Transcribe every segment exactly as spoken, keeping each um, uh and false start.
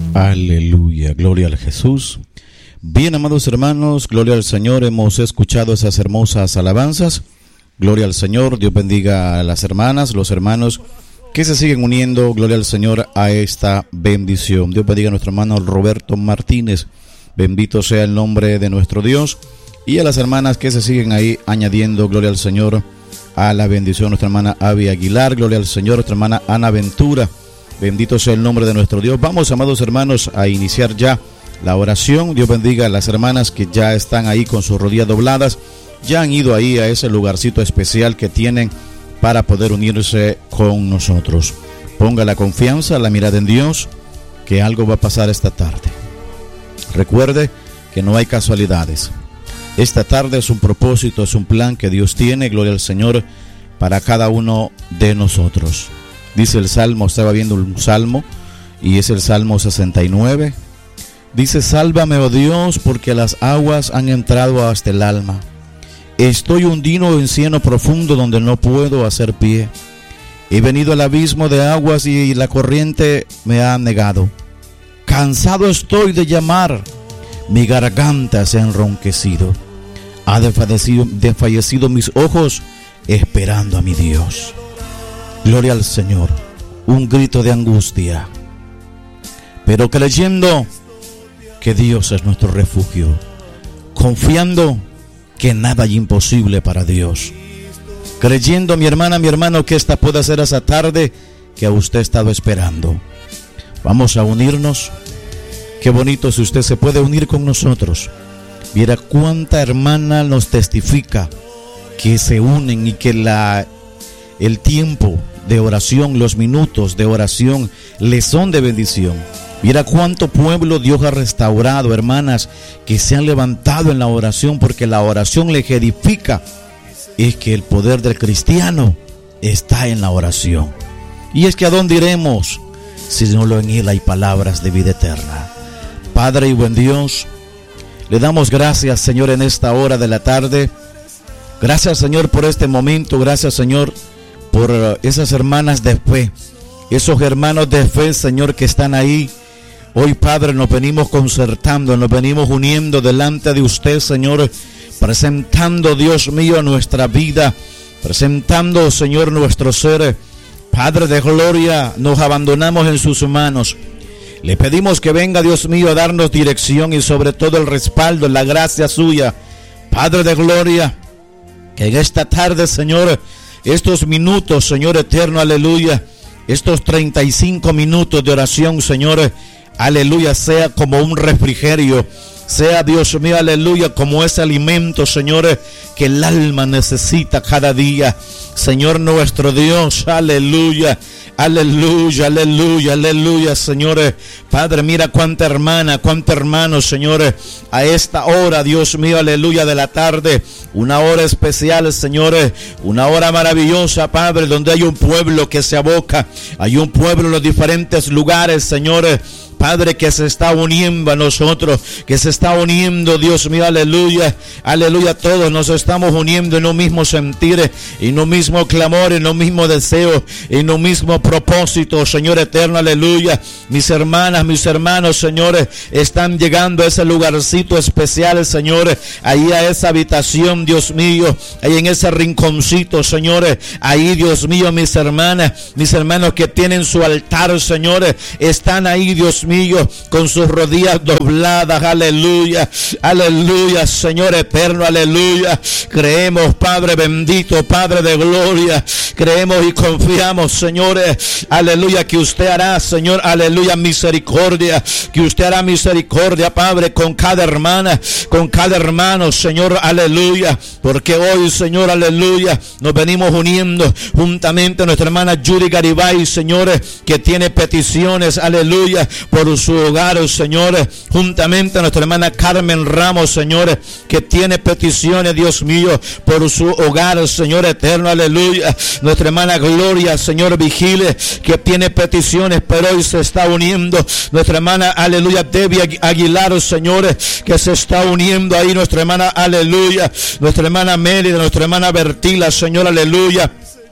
Aleluya, gloria al Jesús. Bien, amados hermanos, gloria al Señor. Hemos escuchado esas hermosas alabanzas. Gloria al Señor. Dios bendiga a las hermanas, los hermanos que se siguen uniendo, gloria al Señor, a esta bendición. Dios bendiga a nuestro hermano Roberto Martínez. Bendito sea el nombre de nuestro Dios. Y a las hermanas que se siguen ahí añadiendo, gloria al Señor, a la bendición. Nuestra hermana Avi Aguilar, gloria al Señor. Nuestra hermana Ana Ventura. Bendito sea el nombre de nuestro Dios. Vamos, amados hermanos, a iniciar ya la oración. Dios bendiga a las hermanas que ya están ahí con sus rodillas dobladas. Ya han ido ahí a ese lugarcito especial que tienen para poder unirse con nosotros. Ponga la confianza, la mirada en Dios, que algo va a pasar esta tarde. Recuerde que no hay casualidades. Esta tarde es un propósito, es un plan que Dios tiene, gloria al Señor, para cada uno de nosotros. Dice el Salmo, estaba viendo un Salmo, y es el Salmo sesenta y nueve. Dice: sálvame, oh Dios, porque las aguas han entrado hasta el alma. Estoy hundido en cieno profundo donde no puedo hacer pie. He venido al abismo de aguas y la corriente me ha negado. Cansado estoy de llamar, mi garganta se ha enronquecido. Ha desfallecido, desfallecido mis ojos esperando a mi Dios. Gloria al Señor. Un grito de angustia, pero creyendo que Dios es nuestro refugio, confiando que nada hay imposible para Dios, creyendo, mi hermana, mi hermano, que esta puede ser esa tarde que a usted ha estado esperando. Vamos a unirnos. Qué bonito si usted se puede unir con nosotros. Mira cuánta hermana nos testifica que se unen y que la, el tiempo de oración, los minutos de oración les son de bendición. Mira cuánto pueblo Dios ha restaurado, hermanas, que se han levantado en la oración, porque la oración les edifica. Es que el poder del cristiano está en la oración. Y es que ¿a dónde iremos si no lo en Él hay palabras de vida eterna? Padre y buen Dios, le damos gracias, Señor, en esta hora de la tarde. Gracias, Señor, por este momento. Gracias, Señor, por esas hermanas de fe, esos hermanos de fe, Señor, que están ahí. Hoy, Padre, nos venimos concertando, nos venimos uniendo delante de usted, Señor, presentando, Dios mío, nuestra vida, presentando, Señor, nuestro ser. Padre de gloria, nos abandonamos en sus manos. Le pedimos que venga, Dios mío, a darnos dirección y sobre todo el respaldo, la gracia suya. Padre de gloria, que en esta tarde, Señor, estos minutos, Señor eterno, aleluya, estos treinta y cinco minutos de oración, Señor, aleluya, sea como un refrigerio, sea, Dios mío, aleluya, como ese alimento, Señor, que el alma necesita cada día. Señor nuestro Dios, aleluya, aleluya, aleluya, aleluya, Señor. Padre, mira cuánta hermana, cuánta hermano, Señor, a esta hora, Dios mío, aleluya, de la tarde, una hora especial, Señor, una hora maravillosa, Padre, donde hay un pueblo que se aboca, hay un pueblo en los diferentes lugares, Señor, Padre, que se está uniendo a nosotros, que se está uniendo, Dios mío, aleluya, aleluya, todos nos estamos uniendo en un mismo sentir, en un mismo clamor, en un mismo deseo, en un mismo propósito, Señor eterno, aleluya. Mis hermanas, mis hermanos, Señor, están llegando a ese lugarcito especial, Señor, ahí a esa habitación, Dios mío, ahí en ese rinconcito, Señor, ahí, Dios mío, mis hermanas, mis hermanos que tienen su altar, Señor, están ahí, Dios mío, mío, con sus rodillas dobladas, aleluya, aleluya, Señor eterno, aleluya. Creemos, Padre bendito, Padre de gloria, creemos y confiamos, Señor, aleluya, que usted hará, Señor, aleluya, misericordia, que usted hará misericordia, Padre, con cada hermana, con cada hermano, Señor, aleluya, porque hoy, Señor, aleluya, nos venimos uniendo juntamente a nuestra hermana Yuri Garibay, Señor, que tiene peticiones, aleluya, por su hogar, Señor, juntamente a nuestra hermana Carmen Ramos, Señor, que tiene peticiones, Dios mío, por su hogar, Señor eterno, aleluya. Nuestra hermana Gloria, Señor, vigile, que tiene peticiones, pero hoy se está uniendo. Nuestra hermana, aleluya, Debbie Aguilar, Señor, que se está uniendo ahí. Nuestra hermana, aleluya, nuestra hermana Mérida, nuestra hermana Bertila, Señor, aleluya.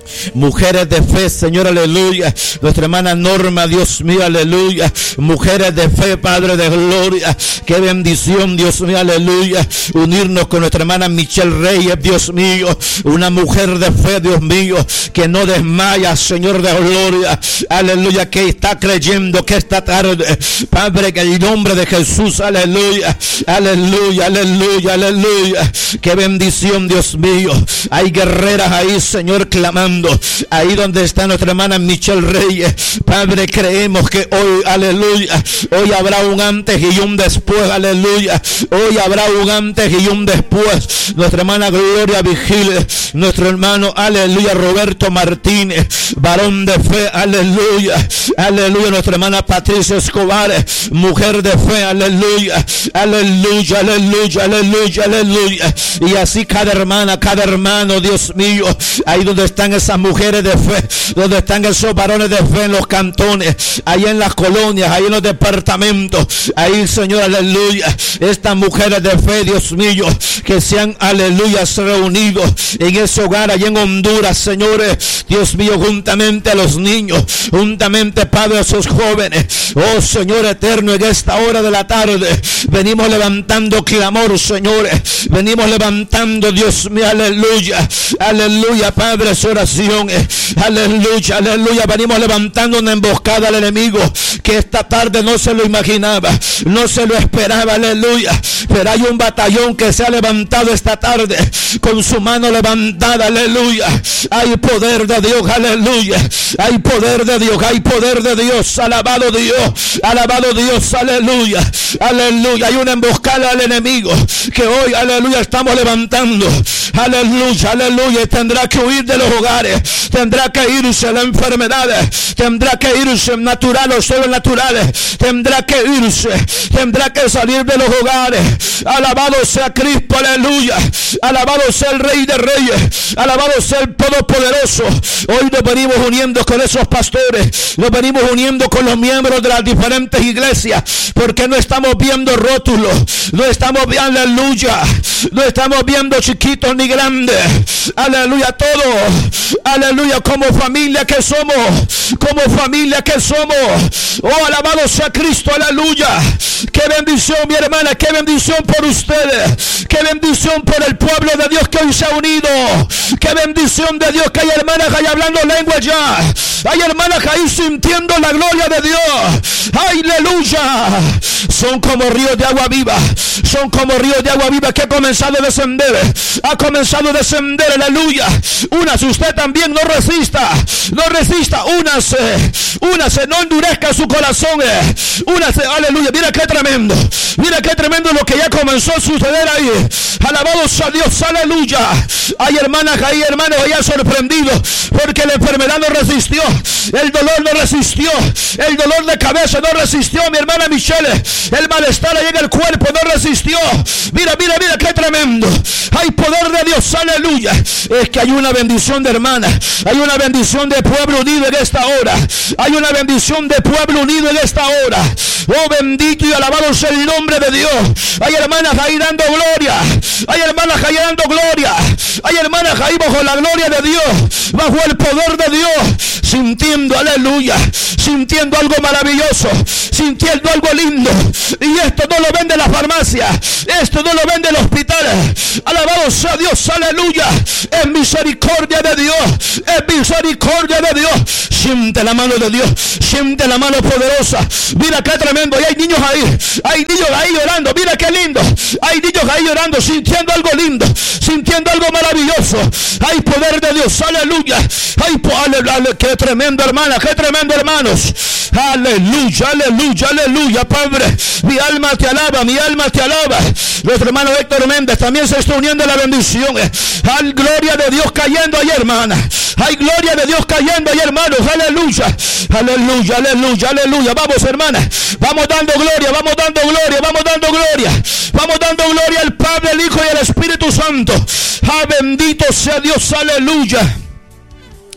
Mujeres de fe, Señor, aleluya. Nuestra hermana Norma, Dios mío, aleluya. Mujeres de fe, Padre de gloria. Qué bendición, Dios mío, aleluya. Unirnos con nuestra hermana Michelle Reyes, Dios mío. Una mujer de fe, Dios mío, que no desmaya, Señor de gloria. Aleluya, que está creyendo que esta tarde, Padre, que en el nombre de Jesús, aleluya. Aleluya, aleluya, aleluya. Qué bendición, Dios mío. Hay guerreras ahí, Señor, clamando. Ahí donde está nuestra hermana Michelle Reyes, Padre, creemos que hoy, aleluya, hoy habrá un antes y un después, aleluya. Hoy habrá un antes y un después. Nuestra hermana Gloria Vigile, nuestro hermano, aleluya, Roberto Martínez, varón de fe, aleluya, aleluya. Nuestra hermana Patricia Escobar, mujer de fe, aleluya, aleluya, aleluya, aleluya, aleluya. Y así cada hermana, cada hermano, Dios mío, ahí donde están esas mujeres de fe, donde están esos varones de fe en los cantones, ahí en las colonias, ahí en los departamentos, ahí, Señor, aleluya, estas mujeres de fe, Dios mío, que se han, aleluya, reunido en ese hogar, allá en Honduras, señores, Dios mío, juntamente a los niños, juntamente, Padre, a esos jóvenes, oh Señor eterno, en esta hora de la tarde, venimos levantando clamor, señores, venimos levantando, Dios mío, aleluya, aleluya, Padre, su oración, aleluya, aleluya, venimos levantando una emboscada al enemigo, que esta tarde no se lo imaginaba, no se lo esperaba, aleluya, pero hay un batallón que se ha levantado esta tarde, con su mano levantada, aleluya, hay poder de Dios, aleluya, hay poder de Dios, hay poder de Dios, alabado Dios, alabado Dios, aleluya, aleluya, hay una emboscada al enemigo, que hoy, aleluya, estamos levantando, aleluya, aleluya, y tendrá que huir de los hogares, tendrá que irse la enfermedad, tendrá que irse natural o sobrenatural, tendrá que irse, tendrá que salir de los hogares, alabado sea Cristo, aleluya, alabado sea el Rey de Reyes, alabado sea el Todopoderoso. Hoy nos venimos uniendo con esos pastores, nos venimos uniendo con los miembros de las diferentes iglesias, porque no estamos viendo rótulos, no estamos viendo, aleluya, no estamos viendo chiquitos ni grandes, aleluya, todos, aleluya, como familia que somos, como familia que somos, oh, alabado sea Cristo, aleluya, qué bendición, mi hermana, qué bendición por ustedes, qué bendición por el pueblo de Dios que hoy se ha unido, qué bendición de Dios, que hay hermanas ahí hablando lengua ya, hay hermanas ahí sintiendo la gloria de Dios, aleluya, son como ríos de agua viva, son como ríos de agua viva que ha comenzado a descender, ha comenzado a descender, aleluya, únase usted también, no resista, no resista, únase, únase, no endurezca su corazón, únase, aleluya, mira qué tremendo, mira qué tremendo lo que ya comenzó a suceder ahí, alabado sea Dios, aleluya, hay hermanas ahí, hermanos, allá sorprendidos, porque la enfermedad no resistió, el dolor no resistió, el dolor de cabeza no resistió, mi hermana Michelle, el malestar ahí en el cuerpo no resistió, mira, mira, mira qué tremendo, hay poder de Dios, aleluya, es que hay una bendición de hermana, hay una bendición de pueblo unido en esta hora, hay una bendición de pueblo unido en esta hora, oh bendito y alabado sea el nombre de Dios, hay hermanas ahí dando gloria, hay hermanas ahí dando gloria, hay hermanas ahí bajo la gloria de Dios, bajo el poder de Dios, sintiendo, aleluya, sintiendo algo maravilloso, sintiendo algo lindo, y esto no lo vende la farmacia, esto no lo vende el hospital, alabado sea Dios, aleluya, es misericordia de Dios, es misericordia de Dios, siente la mano de Dios, siente la mano poderosa, mira qué tremendo, y hay niños ahí, hay niños ahí llorando, mira qué lindo, hay niños ahí llorando, sintiendo algo lindo, sintiendo algo maravilloso, hay poder de Dios, aleluya, hay poder, qué tremendo hermana, qué tremendo hermanos, aleluya, aleluya, aleluya, Padre, mi alma te alaba, mi alma te alaba, nuestro hermano Héctor Méndez también se está uniendo a la bendición, hay gloria de Dios cayendo ahí, hermana, hay gloria de Dios cayendo ahí, hermanos, aleluya, aleluya, aleluya, aleluya, vamos hermana, vamos dando gloria, vamos dando gloria, vamos dando gloria, vamos dando gloria al Padre, al Hijo y al Espíritu Santo, ah, bendito sea Dios, aleluya.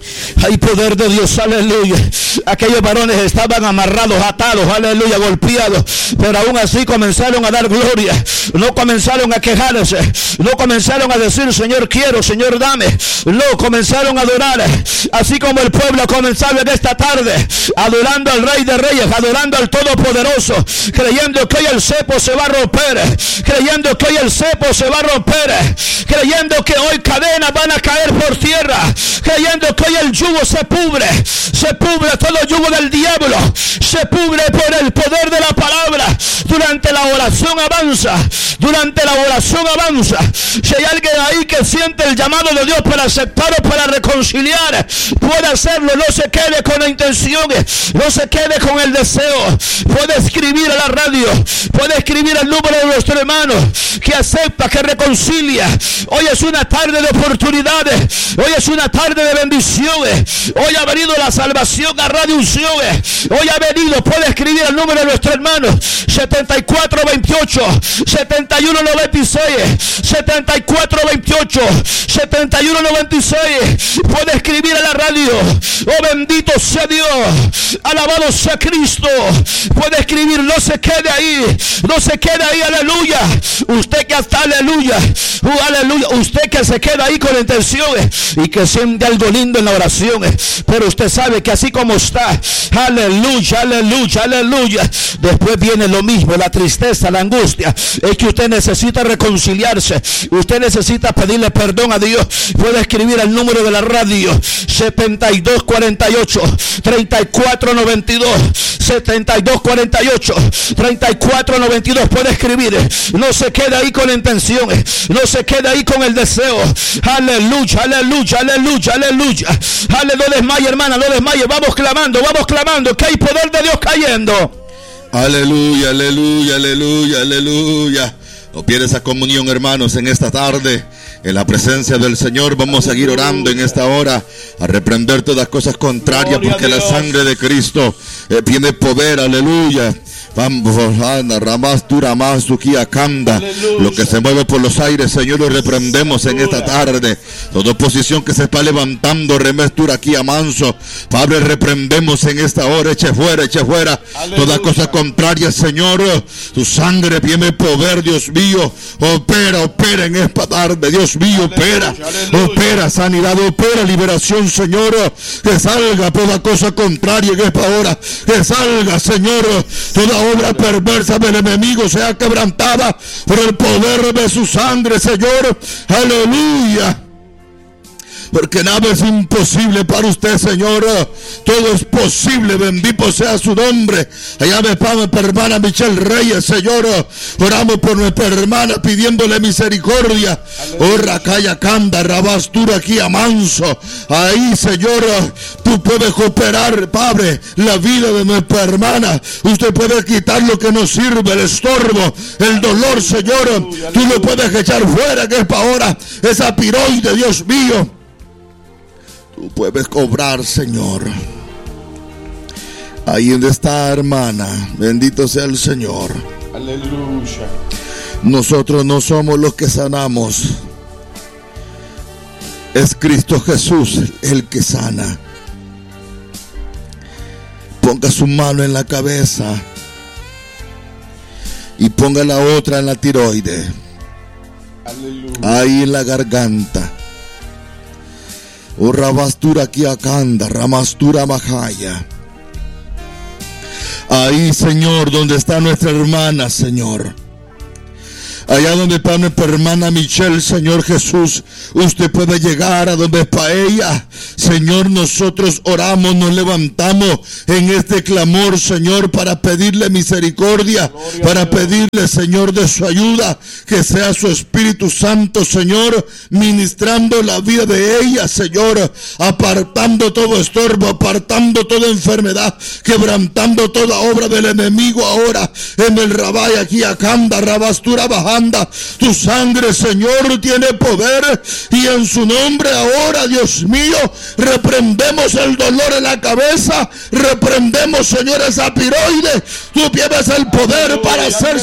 Hay poder de Dios, aleluya. Aquellos varones estaban amarrados, atados, aleluya, golpeados, pero aún así comenzaron a dar gloria. No comenzaron a quejarse, no comenzaron a decir Señor quiero, Señor dame. No, comenzaron a adorar, así como el pueblo ha comenzado en esta tarde, adorando al Rey de Reyes, adorando al Todopoderoso, creyendo que hoy el cepo se va a romper, creyendo que hoy el cepo se va a romper, creyendo que hoy cadenas van a caer por tierra, creyendo que hoy el yugo se pudre, se pudre todo el yugo del diablo, se pudre por el poder de la palabra. Durante la oración avanza, durante la oración avanza. Si hay alguien ahí que siente el llamado de Dios para aceptar o para reconciliar, puede hacerlo. No se quede con la intención, no se quede con el deseo. Puede escribir a la radio, puede escribir el número de nuestro hermano que acepta, que reconcilia. Hoy es una tarde de oportunidades, hoy es una tarde de bendiciones. Hoy ha venido la salvación a Radio Unciones. Hoy ha venido, puede escribir el número de nuestro hermano setenta y cuatro veintiocho, setenta y uno noventa y seis, setenta y cuatro veintiocho, setenta y uno noventa y seis. Puede escribir a la radio. Oh, bendito sea Dios, alabado sea Cristo. Puede escribir, no se quede ahí, no se quede ahí, aleluya. Usted que está, aleluya, uh, aleluya. Usted que se queda ahí con intenciones y que siente algo lindo en la oración, pero usted sabe que así como está, aleluya, aleluya, aleluya, después viene lo mismo, la tristeza, la angustia. Es que usted necesita reconciliarse, usted necesita pedirle perdón a Dios. Puede escribir el número de la radio setenta y dos cuarenta y ocho, treinta y cuatro noventa y dos, setenta y dos cuarenta y ocho, treinta y cuatro noventa y dos. Puede escribir, no se quede ahí con intenciones, no se quede ahí con el deseo. Aleluya, aleluya, aleluya, aleluya. Ale, no desmaye, hermana, no desmaye. Vamos clamando, vamos clamando, que hay poder de Dios cayendo. Aleluya, aleluya, aleluya, aleluya. No pierdas esa comunión, hermanos, en esta tarde, en la presencia del Señor. Vamos a seguir orando en esta hora, a reprender todas cosas contrarias, porque la sangre de Cristo eh, tiene poder, aleluya. Vamos, ramas dura más canda. Lo que se mueve por los aires, Señor, lo reprendemos en esta tarde. Toda oposición que se está levantando, remestura aquí a manso, Padre, reprendemos en esta hora. Eche fuera, eche fuera toda cosa contraria, Señor. Tu sangre tiene poder, Dios mío. Opera, opera en esta tarde, Dios mío, opera, opera sanidad, opera liberación, Señor. Que salga toda cosa contraria en esta hora. Que salga, Señor, toda obra perversa del enemigo sea quebrantada por el poder de su sangre, Señor. Aleluya. Porque nada es imposible para usted, Señor. Todo es posible, bendito sea su nombre. Allá me paga nuestra hermana Michelle Reyes, Señor. Oramos por nuestra hermana pidiéndole misericordia. Oh, Racaya Canda, Rabastura aquí a manso. Ahí, Señor, tú puedes operar, Padre, la vida de nuestra hermana. Usted puede quitar lo que nos sirve, el estorbo, el dolor, Señor. Tú lo puedes echar fuera, que es para ahora esa tiroide, Dios mío. Tú puedes cobrar, Señor. Ahí donde está, hermana, bendito sea el Señor. Aleluya. Nosotros no somos los que sanamos. Es Cristo Jesús el que sana. Ponga su mano en la cabeza y ponga la otra en la tiroide. Aleluya. Ahí en la garganta. O rabastura aquí acanda, ramastura majaya. Ahí, Señor, donde está nuestra hermana, Señor. Allá donde está nuestra hermana Michelle, Señor Jesús, usted puede llegar a donde está ella. Señor, nosotros oramos, nos levantamos en este clamor, Señor, para pedirle misericordia, Gloria para pedirle, Señor, de su ayuda, que sea su Espíritu Santo, Señor, ministrando la vida de ella, Señor, apartando todo estorbo, apartando toda enfermedad, quebrantando toda obra del enemigo ahora, en el Rabay, aquí acanda, rabastura bajando. Tu sangre, Señor, tiene poder, y en su nombre ahora, Dios mío, reprendemos el dolor en la cabeza, reprendemos, Señor, esa tiroide. Tú tienes el poder para hacer